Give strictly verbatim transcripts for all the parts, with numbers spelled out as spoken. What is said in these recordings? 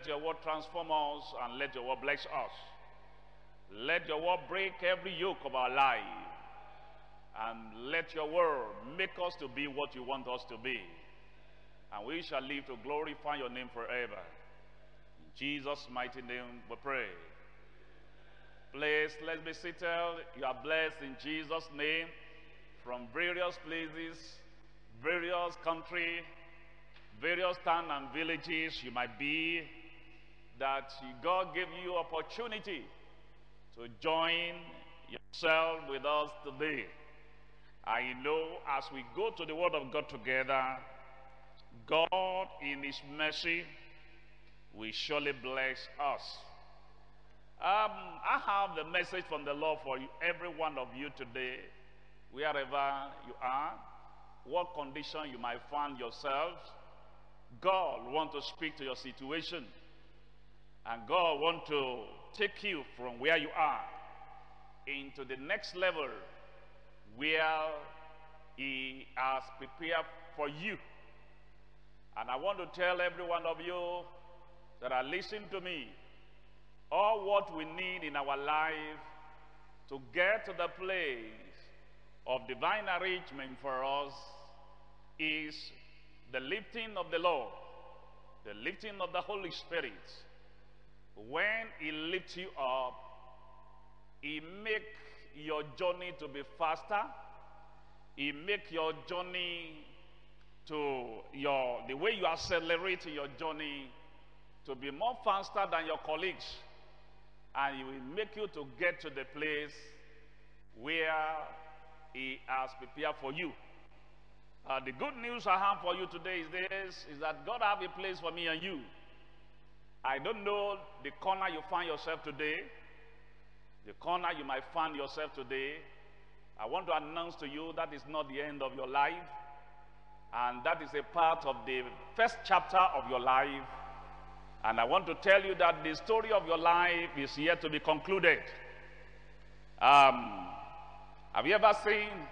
your word transform us and let your word bless us. Let your word break every yoke of our life. And let your word make us to be what you want us to be. And we shall live to glorify your name forever. In Jesus' mighty name we pray. Please, let's be seated. You are blessed in Jesus' name from various places, various countries, various towns and villages you might be, that God gave you opportunity to join yourself with us today. I know as we go to the Word of God together, God in His mercy will surely bless us. Um, I have the message from the Lord for you, every one of you today, wherever you are, what condition you might find yourselves. God wants to speak to your situation, and God wants to take you from where you are into the next level where He has prepared for you. And I want to tell every one of you that are listening to me, all what we need in our life to get to the place of divine arrangement for us is the lifting of the Lord, the lifting of the Holy Spirit. When He lifts you up, He makes your journey to be faster. He makes your journey to your, the way you accelerate your journey to be more faster than your colleagues. And He will make you to get to the place where He has prepared for you. Uh, the good news I have for you today is this, is that God has a place for me and you. I don't know the corner you find yourself today, the corner you might find yourself today. I want to announce to you that is not the end of your life, and that is a part of the first chapter of your life. And I want to tell you that the story of your life is yet to be concluded. Um, have you ever seen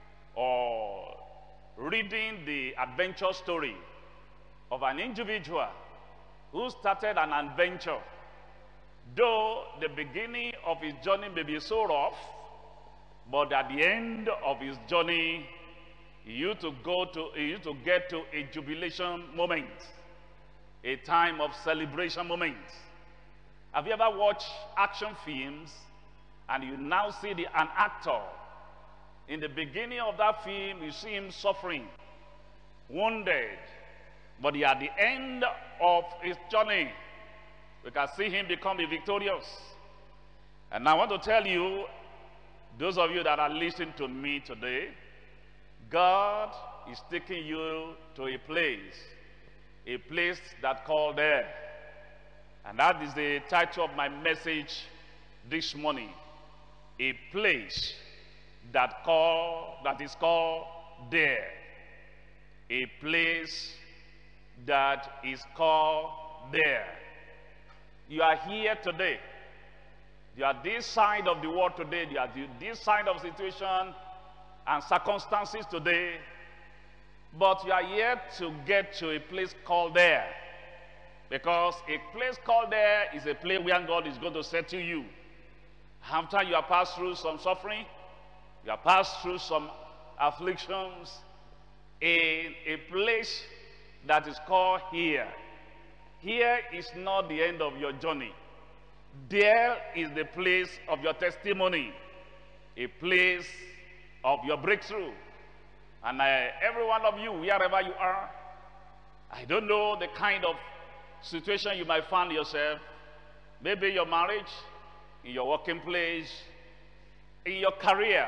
or reading the adventure story of an individual who started an adventure? Though the beginning of his journey may be so rough, but at the end of his journey, he used to go to, he used to get to a jubilation moment, a time of celebration moment. Have you ever watched action films and you now see the, an actor? In the beginning of that film, you see him suffering, wounded, but at the end of his journey, we can see him become victorious. And I want to tell you, those of you that are listening to me today, God is taking you to a place, a place that called there. And that is the title of my message this morning. A place that call that is called there. A place that is called there. You are here today. You are this side of the world today. You are this side of situation and circumstances today. But you are yet to get to a place called there. Because a place called there is a place where God is going to settle you. After you have passed through some suffering, you have passed through some afflictions, in a place that is called here. Here is not the end of your journey. There is the place of your testimony, a place of your breakthrough. And I, every one of you, wherever you are, I don't know the kind of situation you might find yourself. Maybe your marriage, in your working place, in your career.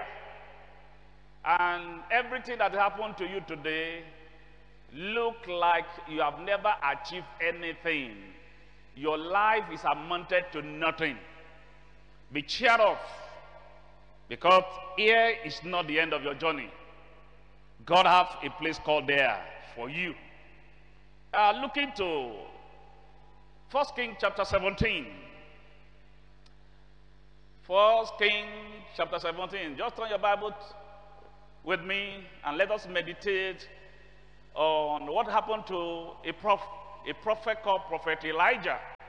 And everything that happened to you today look like you have never achieved anything. Your life is amounted to nothing. Be cheered up, because here is not the end of your journey. God has a place called there for you. Uh, look into First Kings chapter seventeen. First Kings chapter seventeen. Just turn your Bible with me and let us meditate on what happened to a, prof, a prophet called Prophet Elijah.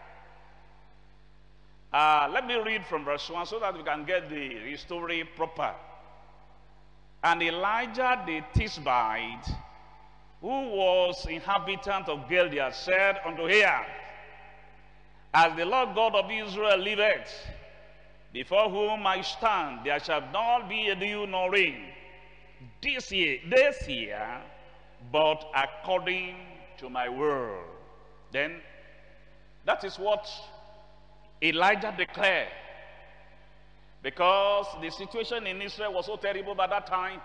Uh, let me read from verse one so that we can get the story proper. And Elijah the Tishbite, who was inhabitant of Gilead, said unto Ahab, as the Lord God of Israel liveth, before whom I stand, there shall not be a dew nor rain this year, this year, but according to my word. Then, that is what Elijah declared. Because the situation in Israel was so terrible by that time.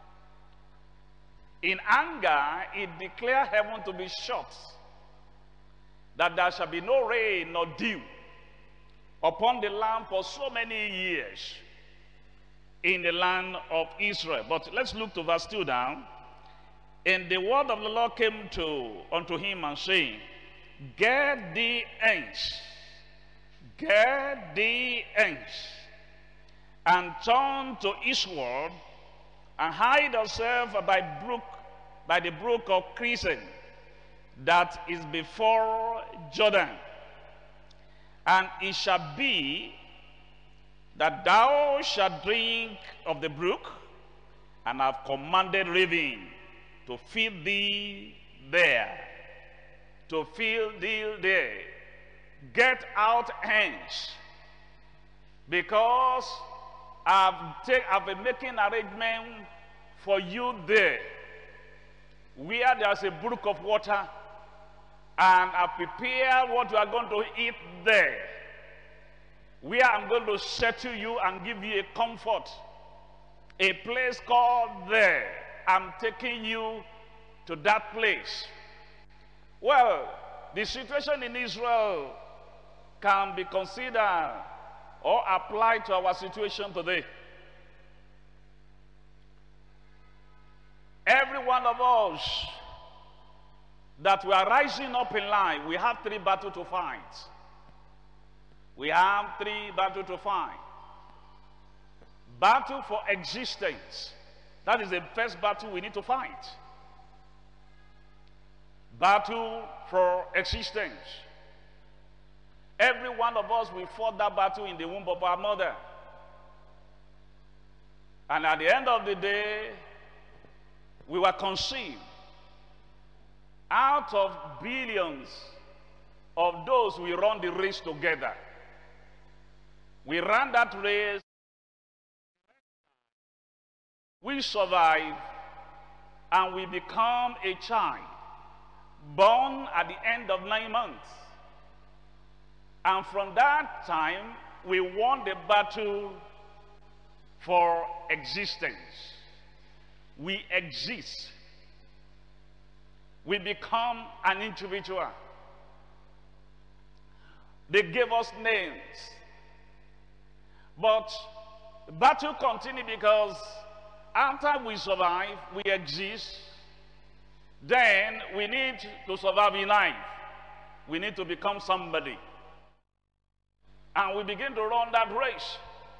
In anger, he declared heaven to be shut, that there shall be no rain nor dew upon the land for so many years in the land of Israel. But let's look to verse two now. And the word of the Lord came to unto him and saying, Get thee hence, get thee hence, and turn to eastward, and hide yourself by brook, by the brook of Crison, that is before Jordan. And it shall be that thou shalt drink of the brook, and have commanded raven to feed thee there, to feed thee there. Get out hence, because I've, take, I've been making arrangement for you there, where there's a brook of water, and I prepare what you are going to eat there, where I'm going to settle you and give you a comfort, a place called there. I'm taking you to that place. Well, the situation in Israel can be considered or applied to our situation today. Every one of us that we are rising up in life, we have three battles to fight. We have three battles to fight. Battle for existence. That is the first battle we need to fight. Battle for existence. Every one of us, we fought that battle in the womb of our mother. And at the end of the day, we were conceived out of billions of those we run the race together. We ran that race. We survive, and we become a child born at the end of nine months. And from that time, we won the battle for existence. We exist. We become an individual. They gave us names. But the battle continued, because after we survive, we exist, then we need to survive in life. We need to become somebody. And we begin to run that race.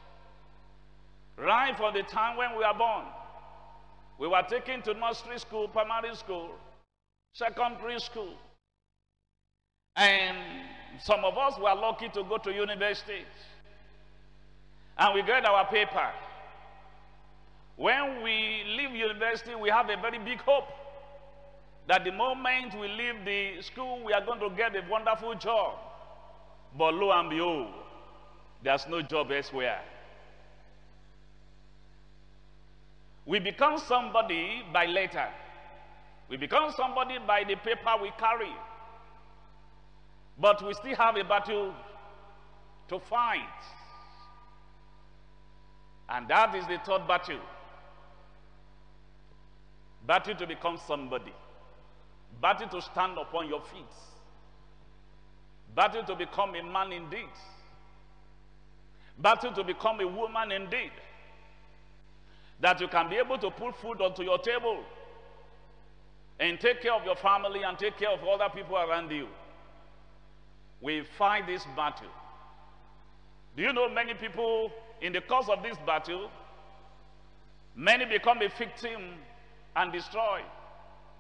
Right from the time when we are born. We were taken to nursery school, primary school, secondary school. And some of us were lucky to go to universities. And we get our paper. When we leave university, we have a very big hope that the moment we leave the school, we are going to get a wonderful job. But lo and behold, there's no job elsewhere. We become somebody by letter. We become somebody by the paper we carry. But we still have a battle to fight. And that is the third battle. Battle to become somebody. Battle to stand upon your feet. Battle to become a man indeed. Battle to become a woman indeed. That you can be able to put food onto your table and take care of your family and take care of other people around you. We fight this battle. Do you know many people in the course of this battle, many become a victim and destroyed.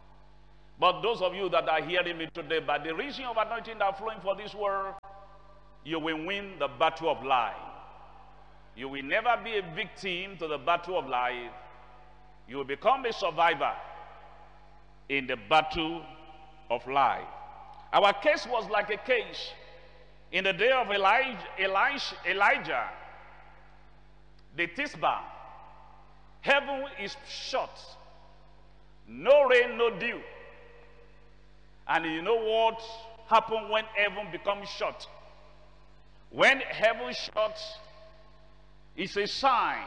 But those of you that are hearing me today, by the reason of anointing that are flowing for this world, you will win the battle of life. You will never be a victim to the battle of life. You will become a survivor in the battle of life. Our case was like a case in the day of Elijah, Elijah, Elijah the Tisbah. Heaven is shut. No rain, no dew. And you know what happens when heaven becomes shut? When heaven shuts, it's a sign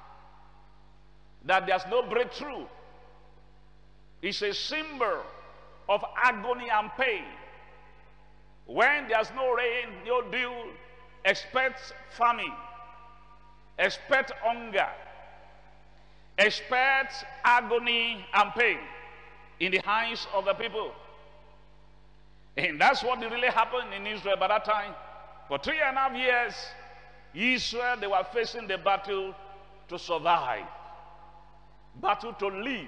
that there's no breakthrough. It's a symbol of agony and pain. When there's no rain, no dew, expect famine, expect hunger, expect agony and pain in the hands of the people. And that's what really happened in Israel by that time. For three and a half years, Israel, they were facing the battle to survive, battle to live.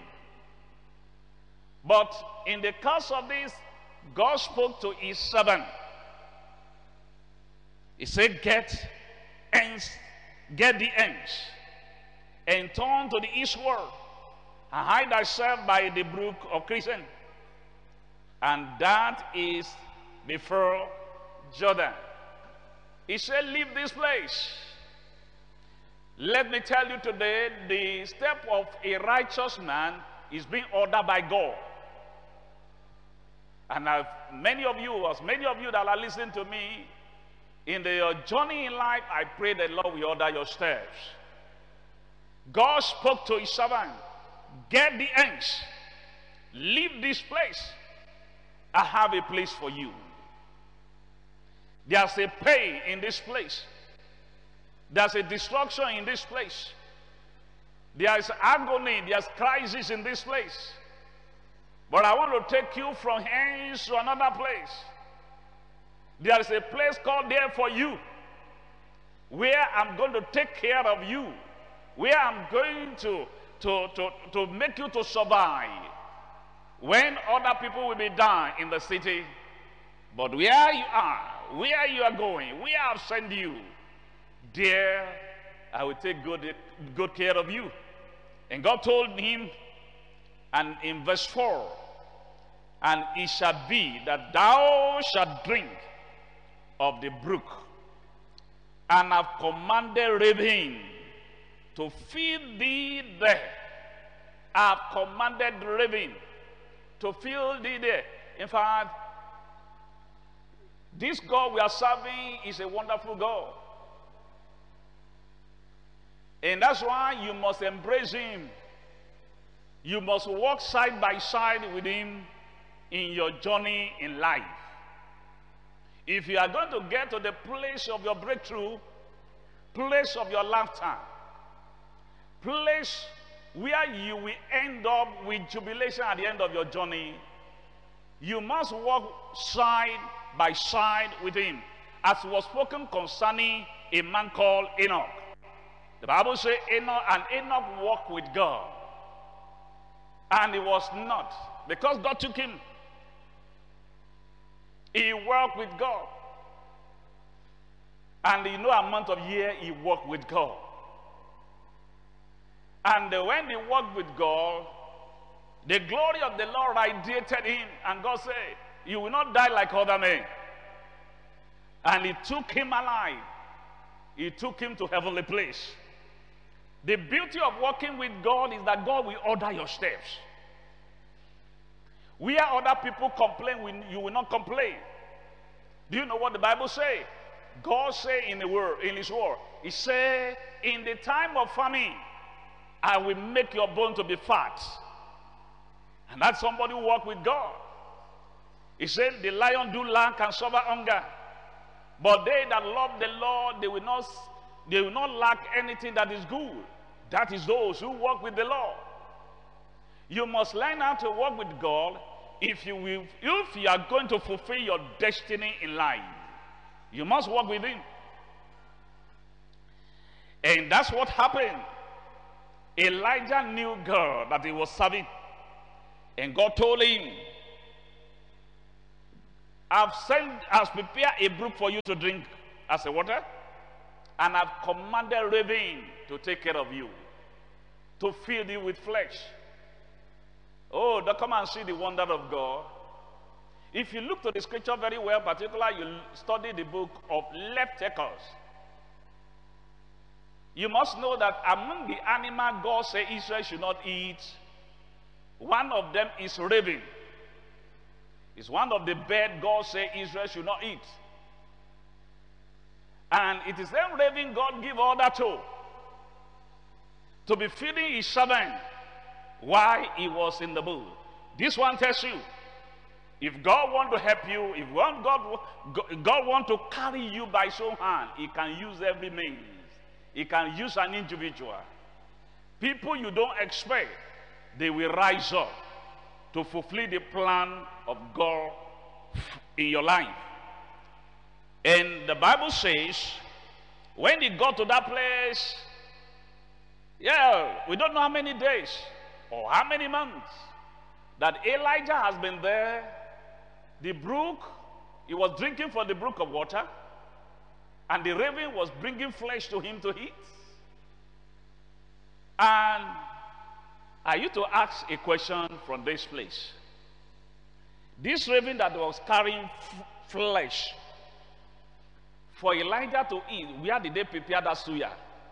But in the course of this, God spoke to his servant. He said, get ends, get the ends, and turn to the eastward, and hide thyself by the brook of Kishon. And that is before Jordan. He said, leave this place. Let me tell you today, the step of a righteous man is being ordered by God. And I've, many of you, as many of you that are listening to me, in the journey in life, I pray that Lord will order your steps. God spoke to his servant, get the ends, leave this place. I have a place for you. There's a pain in this place. There's a destruction in this place. There's agony, there's crisis in this place. But I want to take you from here to another place. There is a place called there for you, where I'm going to take care of you, where I'm going to, to, to, to make you to survive when other people will be down in the city. But where you are, where you are going, where I've sent you, there I will take good, good care of you. And God told him, and in verse four, and it shall be that thou shalt drink of the brook, and have commanded raven to feed thee there. I have commanded raven to feed thee there. In fact, this God we are serving is a wonderful God. And that's why you must embrace him. You must walk side by side with him in your journey in life. If you are going to get to the place of your breakthrough, place of your laughter, place where you will end up with jubilation at the end of your journey, you must walk side by side with him, as was spoken concerning a man called Enoch. The Bible says Enoch, and Enoch walked with God, and he was not, because God took him. He walked with God, and in no amount of year he walked with God. And when he walked with God, the glory of the Lord radiated him, and God said, you will not die like other men. And he took him alive. He took him to heavenly place. The beauty of walking with God is that God will order your steps. Where other people complain, you will not complain. Do you know what the Bible says? God said in the word, in his word, he said, in the time of famine, I will make your bone to be fat. And that's somebody who walk with God. He said, the lion do lack and suffer hunger, but they that love the Lord, they will not, they will not lack anything that is good. That is those who walk with the Lord. You must learn how to walk with God if you will, if you are going to fulfill your destiny in life. You must walk with him. And that's what happened. Elijah knew God that he was serving. And God told him, I've sent, I've prepared a brook for you to drink. as a water, and I've commanded raven to take care of you, to feed you with flesh. Oh, now come and see the wonder of God. If you look to the scripture very well, particularly you study the book of Leviticus, you must know that among the animal God said Israel should not eat, one of them is raven. It's one of the bird God said Israel should not eat. And it is then raven God give order to, to be feeding his servant while he was in the bull. This one tells you, if God want to help you, if God, God want to carry you by his own hand, he can use every means. He can use an individual. People you don't expect, they will rise up to fulfill the plan of God in your life. And the Bible says, when he got to that place, yeah, we don't know how many days or how many months that Elijah has been there. The brook, he was drinking from the brook of water, and the raven was bringing flesh to him to eat. And I used to ask a question from this place. This raven that was carrying flesh for Elijah to eat, where did they prepare that suya?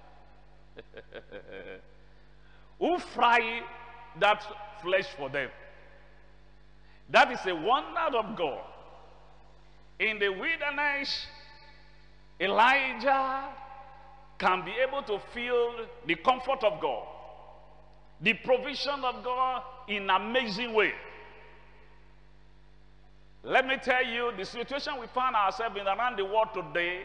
Who fried that flesh for them? That is a wonder of God. In the wilderness, Elijah can be able to feel the comfort of God, the provision of God in an amazing way. Let me tell you, the situation we find ourselves in around the world today,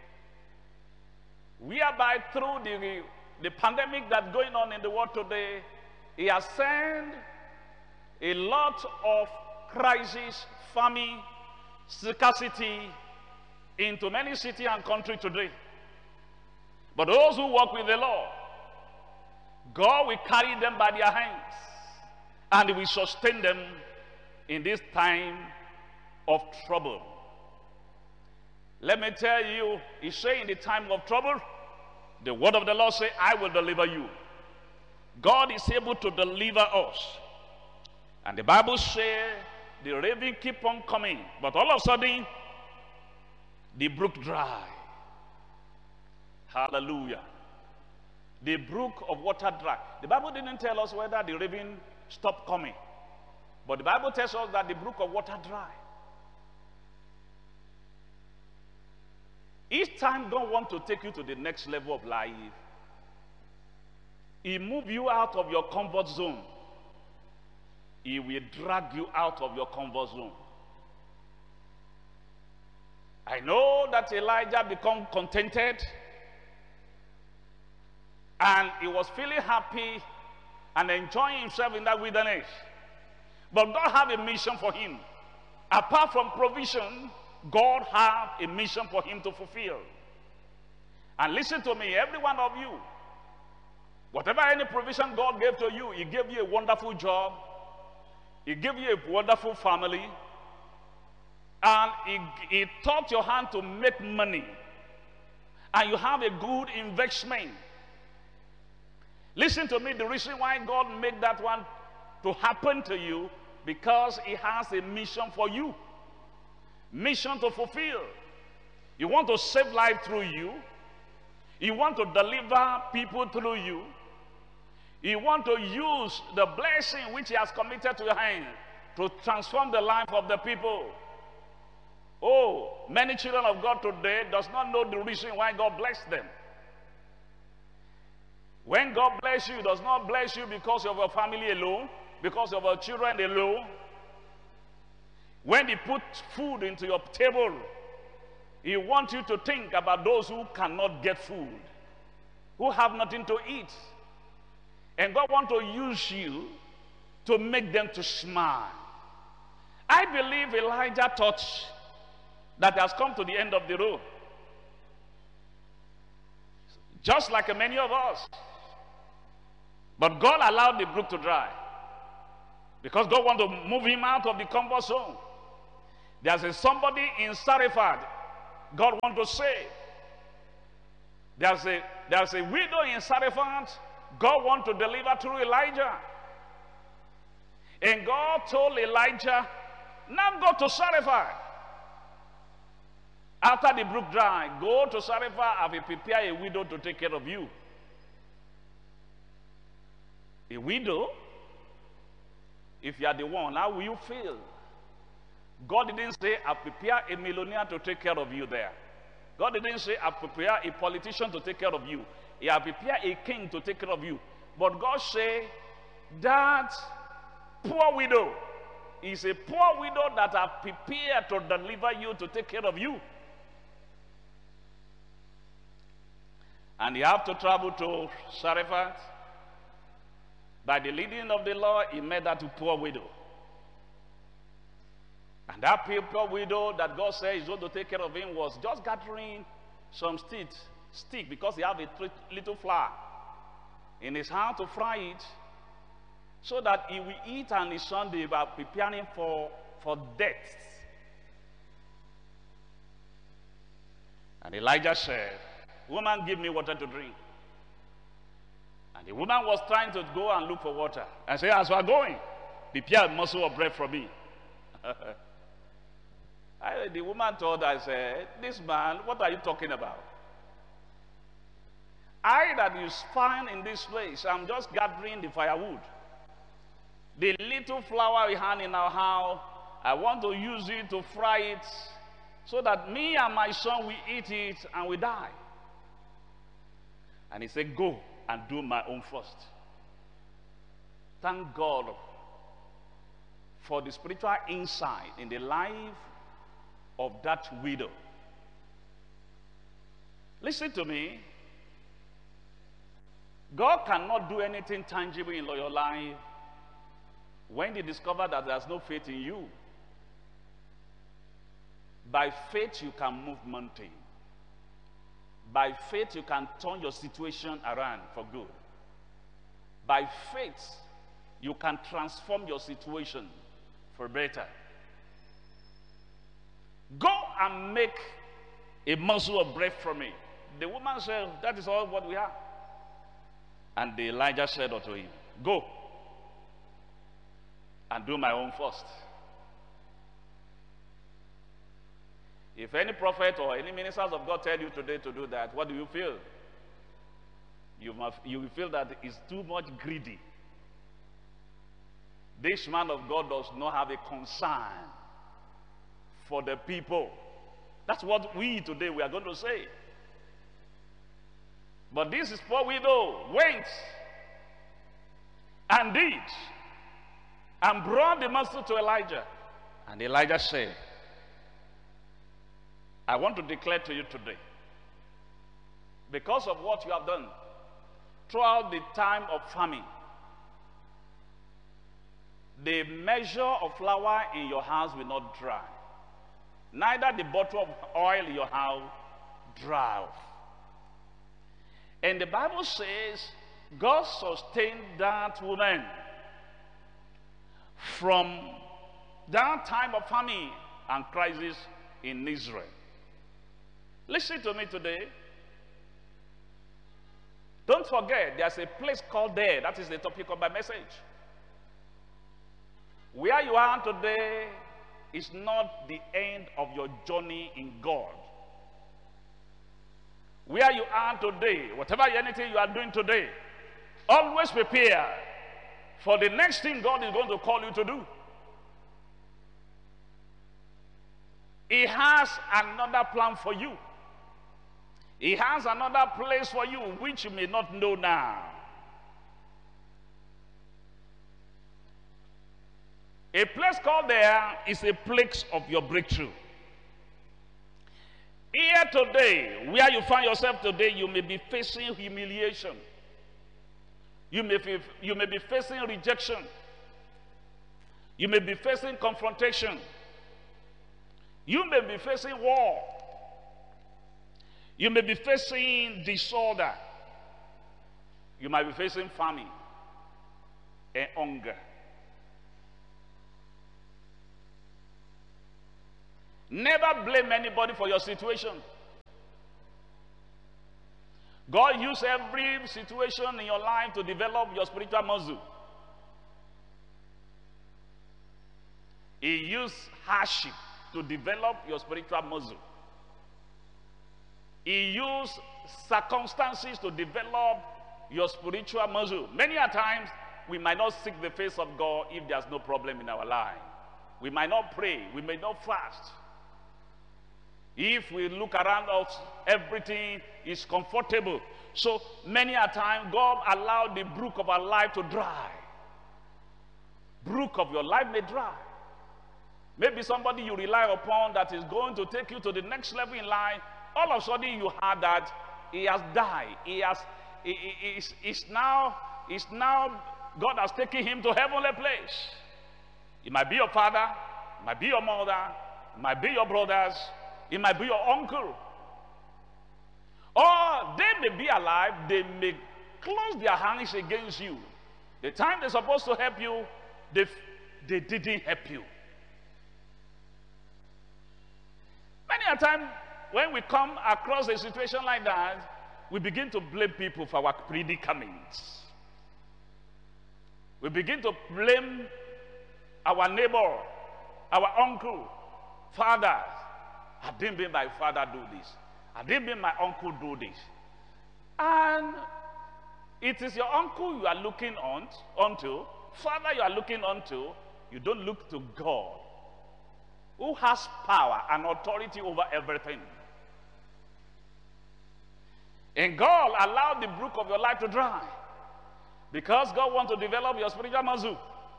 whereby through the, the pandemic that's going on in the world today, he has sent a lot of crisis, famine, scarcity into many cities and countries today. But those who walk with the Lord, God will carry them by their hands, and he will sustain them in this time of trouble. Let me tell you, he said in the time of trouble, the word of the Lord says, I will deliver you. God is able to deliver us. And the Bible says, the raven keep on coming, but all of a sudden, the brook dry. Hallelujah. The brook of water dry. The Bible didn't tell us whether the raven stopped coming, but the Bible tells us that the brook of water dry. Each time God wants to take you to the next level of life, he moves you out of your comfort zone. He will drag you out of your comfort zone. I know that Elijah became contented, and he was feeling happy and enjoying himself in that wilderness. But God had a mission for him. Apart from provision, God had a mission for him to fulfill. And listen to me, every one of you, whatever any provision God gave to you, he gave you a wonderful job, he gave you a wonderful family, and he, he taught your hand to make money, and you have a good investment. Listen to me, the reason why God made that one to happen to you, because he has a mission for you. Mission to fulfill. You want to save life through you. You want to deliver people through you. You want to use the blessing which he has committed to your hand to transform the life of the people. Oh, many children of God today does not know the reason why God blessed them. When God bless you, he does not bless you because of your family alone, because of your children alone. When he put food into your table, he wants you to think about those who cannot get food, who have nothing to eat. And God wants to use you to make them to smile. I believe Elijah thought that has come to the end of the road. Just like many of us. But God allowed the brook to dry, because God wants to move him out of the comfort zone. There's a somebody in Sarifat God wants to say, There's a, there's a widow in Sarephat God wants to deliver through Elijah. And God told Elijah, now go to Sarephat. After the brook dry, go to Sarephat. I will prepare a widow to take care of you. A widow? If you are the one, how will you feel? God didn't say, I prepare a millionaire to take care of you there. God didn't say, I prepare a politician to take care of you. He I prepare a king to take care of you. But God said, that poor widow is a poor widow that I prepared to deliver you, to take care of you. And you have to travel to Sarephat. By the leading of the Lord, he met that poor widow. And that poor widow that God said is going to take care of him was just gathering some stick, stick because he had a little flour in his hand to fry it, so that he will eat and his son they were preparing for, for death. And Elijah said, woman, give me water to drink. And the woman was trying to go and look for water. And said, as we are going, prepare a morsel of bread for me. I, the woman told her, I said, this man, what are you talking about? I that is fine in this place, I'm just gathering the firewood. The little flour we have in our house, I want to use it to fry it so that me and my son will eat it and we die. And he said, go and do my own first. Thank God for the spiritual insight in the life of that widow. Listen to me. God cannot do anything tangible in your life when they discover that there's no faith in you. By faith you can move mountain. By faith you can turn your situation around for good. By faith you can transform your situation for better. Go and make a morsel of bread for me. The woman said, that is all what we have. And the Elijah said unto him, go and do my own first. If any prophet or any ministers of God tell you today to do that, what do you feel? You must, you will feel that it's too much greedy. This man of God does not have a concern for the people. That's what we today we are going to say. But this is poor widow went and did and brought the master to Elijah. And Elijah said, I want to declare to you today, because of what you have done throughout the time of famine, the measure of flour in your house will not dry, neither the bottle of oil in your house dry off. And the Bible says God sustained that woman from that time of famine and crisis in Israel. Listen to me today. Don't forget, there's a place called there. That is the topic of my message. Where you are today is not the end of your journey in God. Where you are today, whatever anything you are doing today, always prepare for the next thing God is going to call you to do. He has another plan for you. He has another place for you which you may not know now. A place called there is a place of your breakthrough. Here today, where you find yourself today, you may be facing humiliation. You may, be, you may be facing rejection. You may be facing confrontation. You may be facing war. You may be facing disorder. You might be facing famine and hunger. Never blame anybody for your situation. God uses every situation in your life to develop your spiritual muscle. He used hardship to develop your spiritual muscle. He used circumstances to develop your spiritual muscle. Many a times, we might not seek the face of God if there's no problem in our life. We might not pray. We may not fast. If we look around us, everything is comfortable. So many a time, God allowed the brook of our life to dry. Brook of your life may dry. Maybe somebody you rely upon that is going to take you to the next level in life, all of a sudden you heard that he has died. He has, he, he, he's, he's now, he's now, God has taken him to heavenly place. It might be your father, it might be your mother, it might be your brothers, it might be your uncle. Or they may be alive, they may close their hands against you. The time they're supposed to help you, they, they didn't help you. Many a time when we come across a situation like that, we begin to blame people for our predicaments. We begin to blame our neighbor, our uncle, fathers. I didn't make my father do this. I didn't make my uncle do this. And it is your uncle you are looking on, onto, father you are looking onto. You don't look to God, who has power and authority over everything. And God allowed the brook of your life to dry because God wants to develop your spiritual muscle.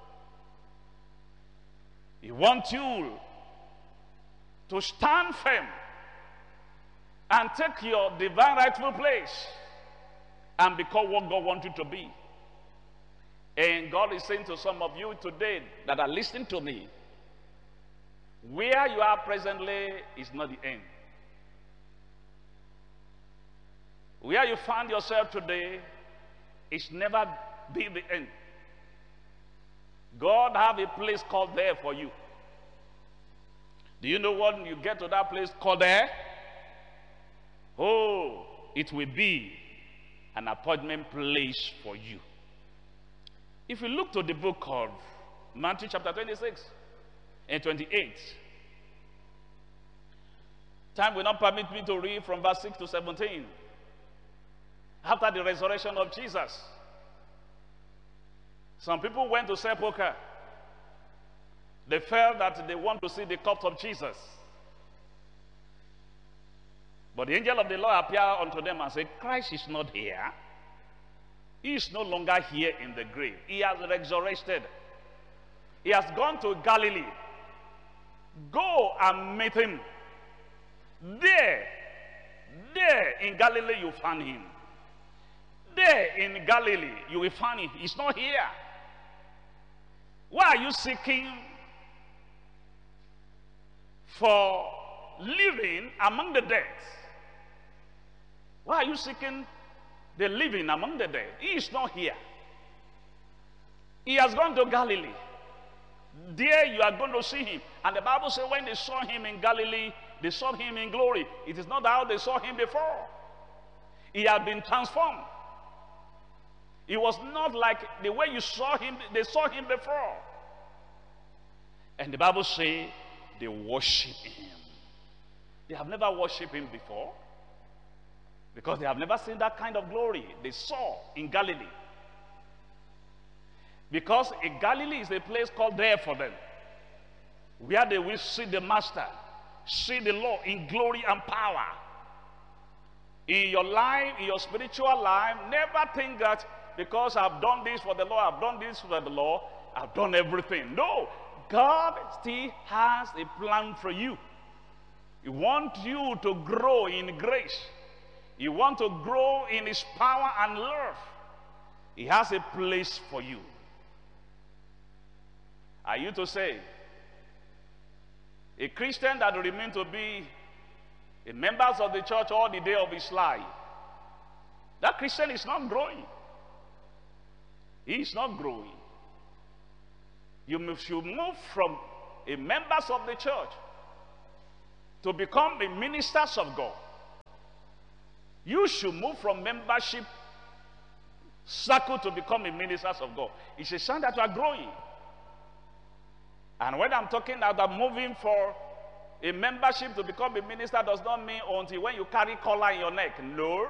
He wants you to stand firm and take your divine rightful place and become what God wants you to be. And God is saying to some of you today that are listening to me, where you are presently is not the end. Where you find yourself today is never be the end. God have a place called there for you. Do you know when you get to that place called there? Oh, it will be an appointment place for you. If you look to the book of Matthew chapter twenty-six and twenty-eight, time will not permit me to read from verse six to seventeen. After the resurrection of Jesus, some people went to sepulchre. They felt that they want to see the corpse of Jesus. But the angel of the Lord appeared unto them and said, Christ is not here. He is no longer here in the grave. He has resurrected. He has gone to Galilee. Go and meet him. There, there in Galilee you find him. There in Galilee you will find him. He's not here. Why are you seeking for living among the dead? Why are you seeking the living among the dead? He is not here. He has gone to Galilee. There you are going to see him. And the Bible says when they saw him in Galilee, they saw him in glory. It is not how they saw him before. He had been transformed. It was not like the way you saw him, they saw him before. And the Bible says they worship him. They have never worshipped him before because they have never seen that kind of glory they saw in Galilee. Because in Galilee is a place called there for them, where they will see the Master, see the Lord in glory and power. In your life, in your spiritual life, never think that because I've done this for the Lord, I've done this for the Lord, I've done everything. No, God still has a plan for you. He wants you to grow in grace. He wants to grow in his power and love. He has a place for you. Are you to say, a Christian that will remain to be a member of the church all the day of his life, that Christian is not growing. He is not growing. You should move from a member of the church to become a ministers of God. You should move from membership circle to becoming ministers of God. It's a sign that you are growing. And when I'm talking about moving for a membership to become a minister does not mean until when you carry collar in your neck. No.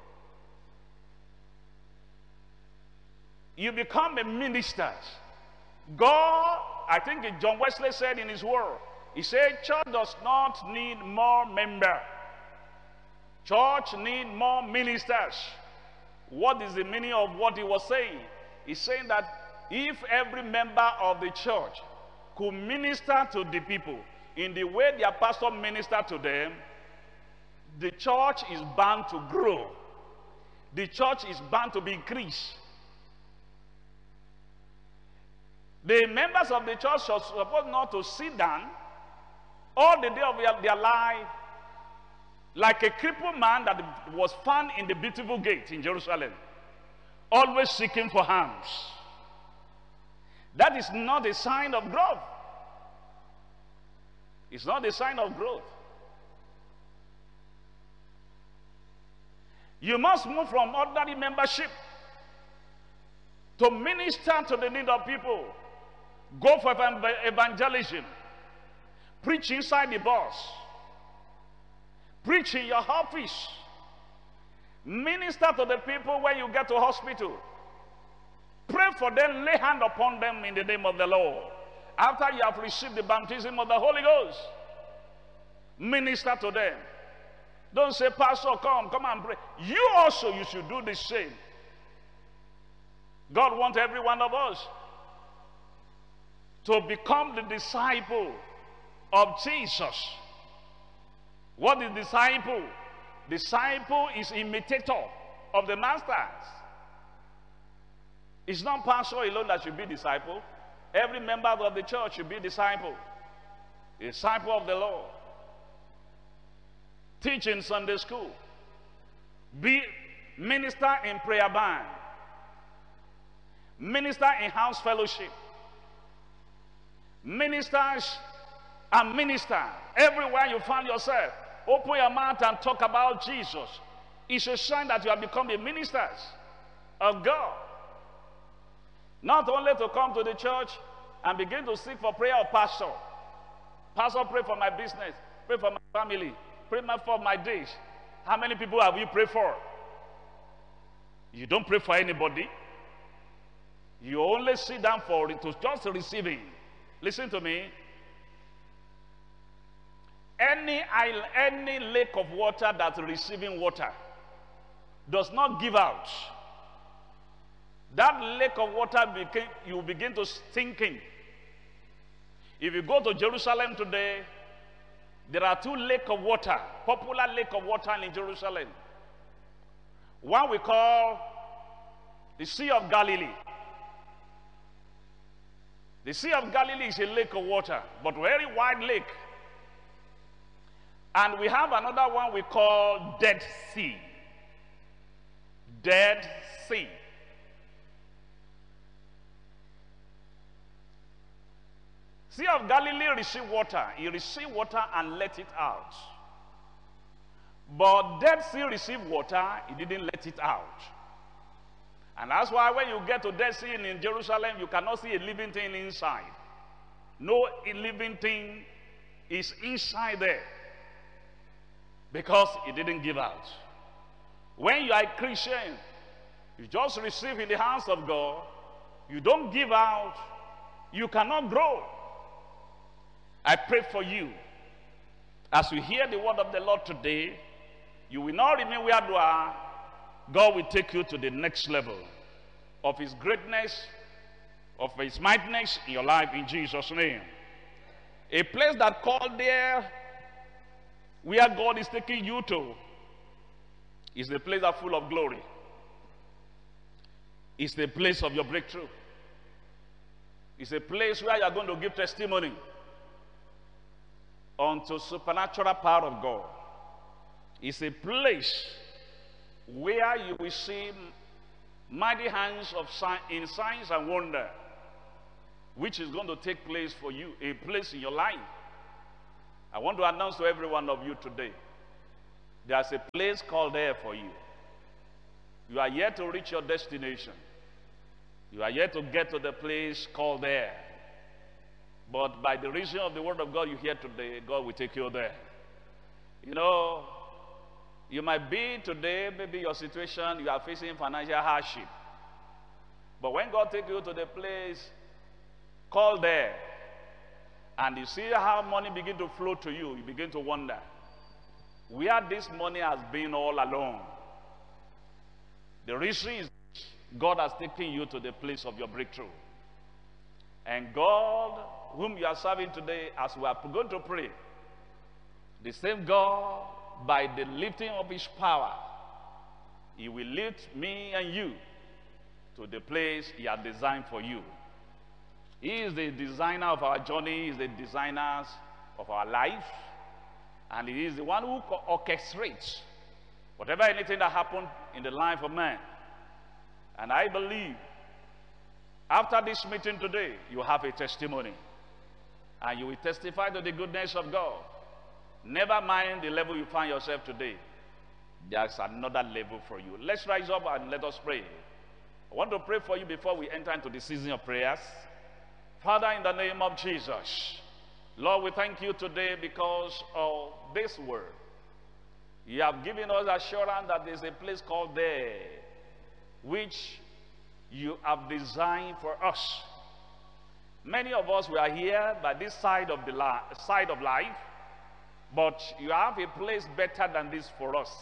You become a minister. God, I think John Wesley said in his word, he said, church does not need more members. Church need more ministers. What is the meaning of what he was saying? He's saying that if every member of the church could minister to the people in the way their pastor ministered to them, the church is bound to grow. The church is bound to be increased. The members of the church are supposed not to sit down all the day of their, their life like a crippled man that was found in the beautiful gate in Jerusalem, always seeking for alms. That is not a sign of growth. It's not a sign of growth. You must move from ordinary membership to minister to the need of people. Go for evangelism. Preach inside the bus. Preach in your office. Minister to the people when you get to hospital. Pray for them, lay hand upon them in the name of the Lord. After you have received the baptism of the Holy Ghost, minister to them. Don't say, Pastor, come, come and pray. You also, you should do the same. God wants every one of us to become the disciple of Jesus. What is disciple? Disciple is imitator of the masters. It's not pastor alone that should be disciple. Every member of the church should be disciple. Disciple of the Lord. Teach in Sunday school. Be minister in prayer band. Minister in house fellowship. Ministers and minister everywhere you find yourself. Open your mouth and talk about Jesus. It's a sign that you have become a minister of God. Not only to come to the church and begin to seek for prayer of pastor. Pastor, pray for my business. Pray for my family. Pray for my days. How many people have you prayed for? You don't pray for anybody. You only sit down for it to just receiving. Listen to me. Any, any lake of water that's receiving water does not give out. That lake of water, became, you begin to stinking. If you go to Jerusalem today, there are two lakes of water, popular lake of water in Jerusalem. One we call the Sea of Galilee. The Sea of Galilee is a lake of water, but very wide lake. And we have another one we call Dead Sea. Dead Sea. Sea of Galilee received water. He received water and let it out. But Dead Sea received water, he didn't let it out. And that's why when you get to Dead Sea in Jerusalem, you cannot see a living thing inside. No living thing is inside there. Because it didn't give out. When you are a Christian, you just receive in the hands of God, you don't give out, you cannot grow. I pray for you. As you hear the word of the Lord today, you will not remain where you are. God will take you to the next level of his greatness, of his mightiness in your life in Jesus' name. A place that called there, where God is taking you to, is the place that's full of glory. It's the place of your breakthrough. It's a place where you are going to give testimony unto supernatural power of God. It's a place where you will see mighty hands of sign, in signs and wonder, which is going to take place for you, a place in your life. I want to announce to every one of you today, There's a place called there for you. You are yet to reach your destination. You are yet to get to the place called there. But by the reason of the word of God you hear today, God will take you there. You know, you might be today, maybe your situation, you are facing financial hardship. But when God takes you to the place called there, and you see how money begin to flow to you, you begin to wonder where this money has been all along. The reason is God has taken you to the place of your breakthrough. And God, whom you are serving today, as we are going to pray, the same God, by the lifting of his power, he will lift me and you to the place he has designed for you. He is the designer of our journey. He is the designer of our life. And he is the one who orchestrates whatever anything that happened in the life of man. And I believe after this meeting today, you have a testimony. And you will testify to the goodness of God. Never mind the level you find yourself today. There's another level for you. Let's rise up and let us pray. I want to pray for you before we enter into the season of prayers. Father, in the name of Jesus, Lord, we thank you today because of this word. You have given us assurance that there's a place called there, which you have designed for us. Many of us, we are here by this side of the li- side of life, but you have a place better than this for us.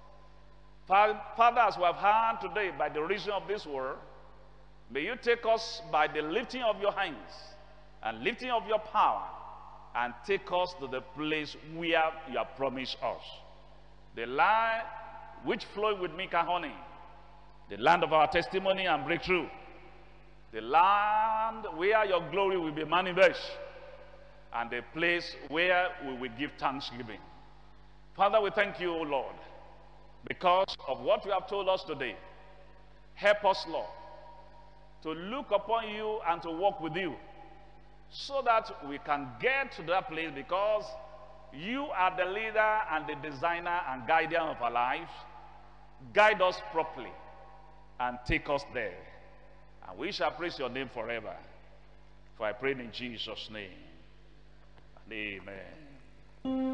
Father, as we have heard today by the reason of this word, may you take us by the lifting of your hands and lifting of your power and take us to the place where you have promised us. The land which flowed with milk and honey, the land of our testimony and breakthrough, the land where your glory will be manifest, and the place where we will give thanksgiving. Father, we thank you, O Lord, because of what you have told us today. Help us, Lord, to look upon you and to walk with you so that we can get to that place, because you are the leader and the designer and guardian of our lives. Guide us properly and take us there. And we shall praise your name forever. For I pray in Jesus' name. Amen.